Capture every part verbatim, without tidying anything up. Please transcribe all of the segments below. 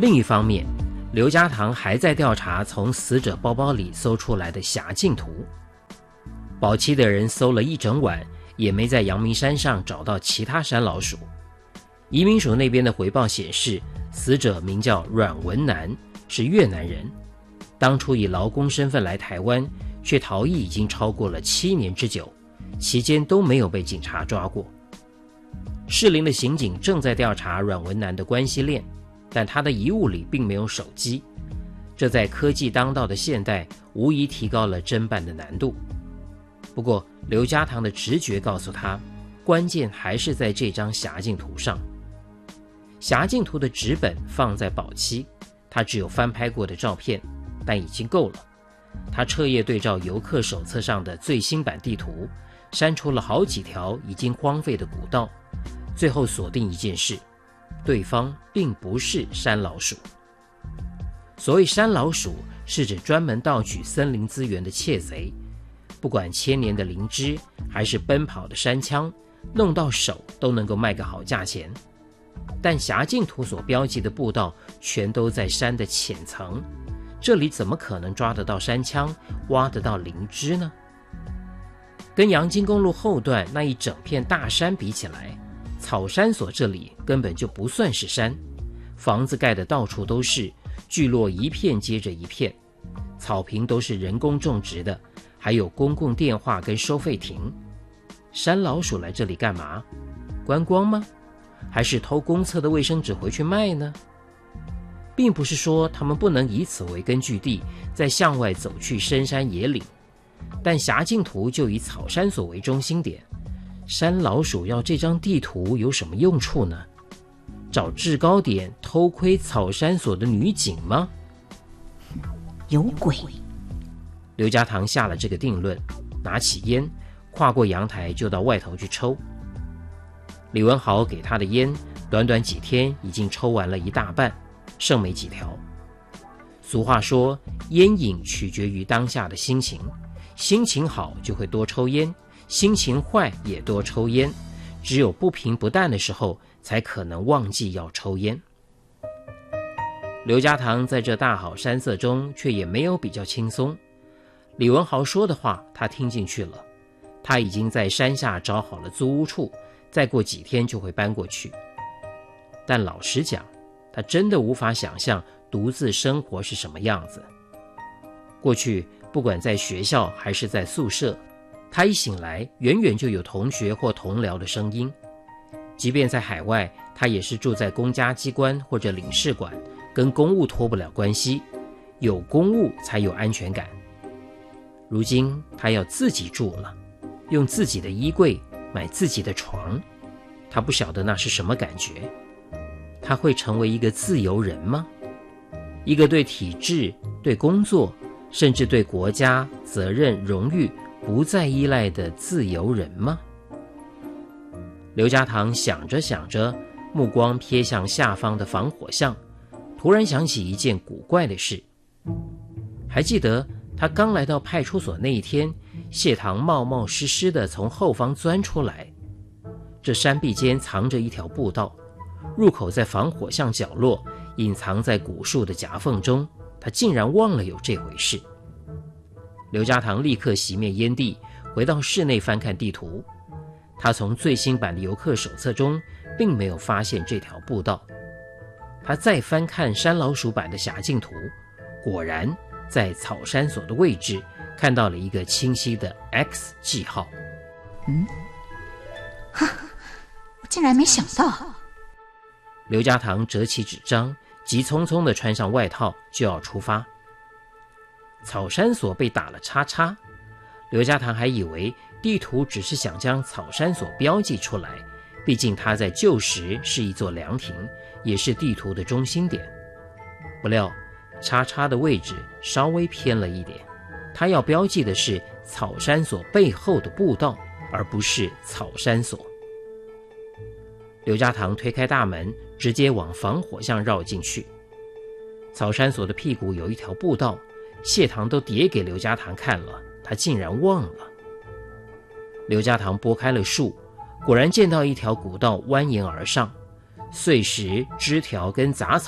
另一方面，刘家堂还在调查从死者包包里搜出来的辖境图。保期的人搜了一整晚，也没在阳明山上找到其他山老鼠。移民署那边的回报显示，死者名叫阮文南，是越南人，当初以劳工身份来台湾，却逃逸已经超过了七年之久，期间都没有被警察抓过。士林的刑警正在调查阮文南的关系链，但他的遗物里并没有手机，这在科技当道的现代无疑提高了侦办的难度。不过刘家堂的直觉告诉他，关键还是在这张辖境图上。辖境图的纸本放在保期，他只有翻拍过的照片，但已经够了。他彻夜对照游客手册上的最新版地图，删除了好几条已经荒废的古道，最后锁定一件事，对方并不是山老鼠。所谓山老鼠，是指专门盗取森林资源的窃贼，不管千年的灵芝还是奔跑的山羌，弄到手都能够卖个好价钱。但辖境图所标记的步道全都在山的浅层，这里怎么可能抓得到山羌，挖得到灵芝呢？跟阳金公路后段那一整片大山比起来，草山所这里根本就不算是山，房子盖的到处都是，聚落一片接着一片，草坪都是人工种植的，还有公共电话跟收费亭。山老鼠来这里干嘛？观光吗？还是偷公厕的卫生纸回去卖呢？并不是说他们不能以此为根据地，在向外走去深山野岭，但辖境图就以草山所为中心点。山老鼠要这张地图有什么用处呢？找制高点偷窥草山所的女警吗？ 有鬼！ 刘家堂下了这个定论，拿起烟，跨过阳台就到外头去抽。李文豪给他的烟，短短几天已经抽完了一大半，剩没几条。俗话说，烟瘾取决于当下的心情，心情好就会多抽烟，心情坏也多抽烟，只有不平不淡的时候，才可能忘记要抽烟。刘家堂在这大好山色中，却也没有比较轻松。李文豪说的话，他听进去了。他已经在山下找好了租屋处，再过几天就会搬过去。但老实讲，他真的无法想象独自生活是什么样子。过去，不管在学校还是在宿舍，他一醒来，远远就有同学或同僚的声音。即便在海外，他也是住在公家机关或者领事馆，跟公务脱不了关系，有公务才有安全感。如今他要自己住了，用自己的衣柜买自己的床，他不晓得那是什么感觉。他会成为一个自由人吗？一个对体制、对工作，甚至对国家、责任、荣誉不再依赖的自由人吗？刘家堂想着想着，目光瞥向下方的防火巷，突然想起一件古怪的事。还记得他刚来到派出所那一天，谢堂冒冒失失地从后方钻出来。这山壁间藏着一条步道，入口在防火巷角落，隐藏在古树的夹缝中，他竟然忘了有这回事。刘家堂立刻熄灭烟蒂，回到室内翻看地图。他从最新版的游客手册中并没有发现这条步道。他再翻看山老鼠版的辖境图，果然在草山所的位置看到了一个清晰的 X 记号。 嗯，哈，我竟然没想到。 刘家堂折起纸张，急匆匆地穿上外套就要出发。草山所被打了叉叉，刘家堂还以为地图只是想将草山所标记出来，毕竟它在旧时是一座凉亭，也是地图的中心点。不料叉叉的位置稍微偏了一点，他要标记的是草山所背后的步道，而不是草山所。刘家堂推开大门，直接往防火巷绕进去。草山所的屁股有一条步道，谢堂都叠给刘家堂看了，他竟然忘了。刘家堂拨开了树，果然见到一条古道蜿蜒而上，碎石、枝条跟杂草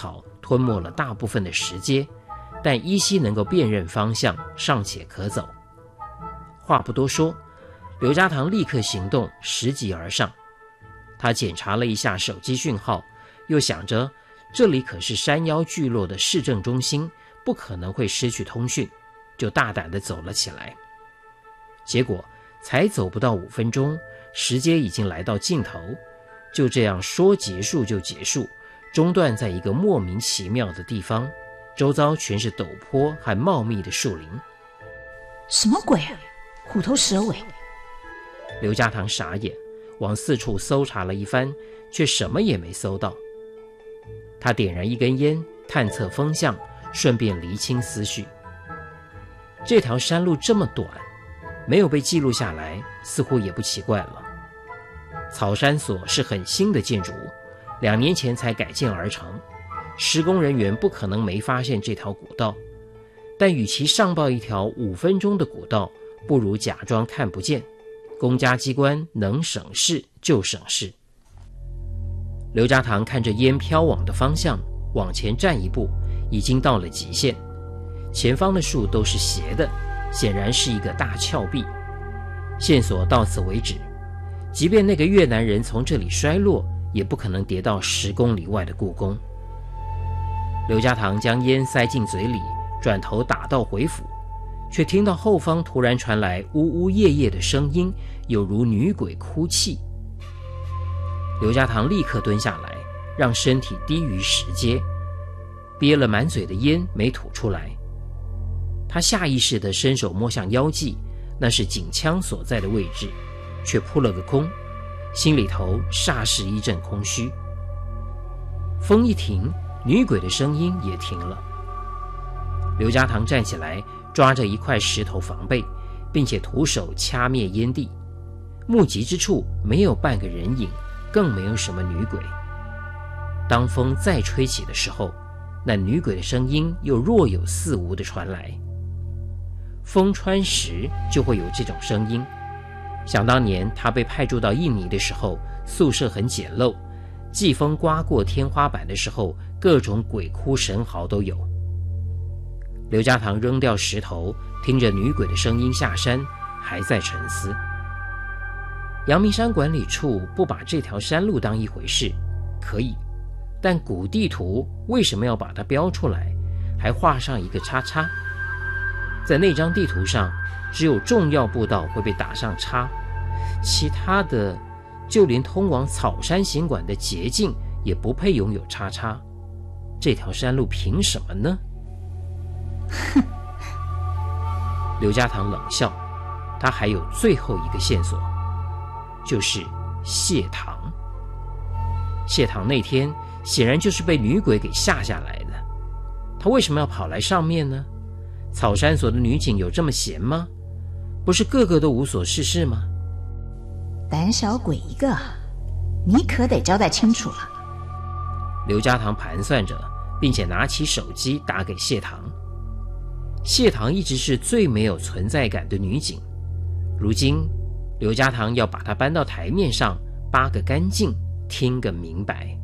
吞没了大部分的石阶，但依稀能够辨认方向，尚且可走。话不多说，刘家堂立刻行动，拾级而上。他检查了一下手机讯号，又想着这里可是山腰聚落的市政中心，不可能会失去通讯，就大胆地走了起来。结果才走不到五分钟，石阶已经来到尽头，就这样说结束就结束，中断在一个莫名其妙的地方，周遭全是陡坡和茂密的树林。 什么鬼啊，虎头蛇尾！ 刘家堂傻眼，往四处搜查了一番，却什么也没搜到。他点燃一根烟，探测风向，顺便厘清思绪。这条山路这么短，没有被记录下来，似乎也不奇怪了。草山所是很新的建筑物，两年前才改建而成，施工人员不可能没发现这条古道。但与其上报一条五分钟的古道，不如假装看不见。公家机关能省事就省事。刘家堂看着烟飘往的方向，往前站一步，已经到了极限。前方的树都是斜的，显然是一个大峭壁。线索到此为止，即便那个越南人从这里摔落，也不可能跌到十公里外的故宫。刘家堂将烟塞进嘴里，转头打道回府，却听到后方突然传来呜呜咽咽的声音，有如女鬼哭泣。刘家堂立刻蹲下来，让身体低于石阶，憋了满嘴的烟没吐出来。他下意识地伸手摸向腰际，那是警枪所在的位置，却扑了个空，心里头霎时一阵空虚。风一停，女鬼的声音也停了。刘家堂站起来，抓着一块石头防备，并且徒手掐灭烟蒂。目及之处没有半个人影，更没有什么女鬼。当风再吹起的时候，那女鬼的声音又若有似无地传来。风穿石就会有这种声音。想当年他被派驻到印尼的时候，宿舍很简陋，季风刮过天花板的时候，各种鬼哭神嚎都有。刘家堂扔掉石头，听着女鬼的声音下山，还在沉思。阳明山管理处不把这条山路当一回事，可以，但古地图为什么要把它标出来，还画上一个叉叉？在那张地图上，只有重要步道会被打上叉，其他的，就连通往草山行馆的捷径也不配拥有叉叉。这条山路凭什么呢？ 哼！ 刘家堂冷笑，他还有最后一个线索，就是谢堂。谢堂那天显然就是被女鬼给吓下来的，他为什么要跑来上面呢？草山所的女警有这么闲吗？不是个个都无所事事吗？ 胆小鬼一个，你可得交代清楚了。 刘家堂盘算着，并且拿起手机打给谢堂。谢堂一直是最没有存在感的女警，如今刘家堂要把她搬到台面上，扒个干净，听个明白。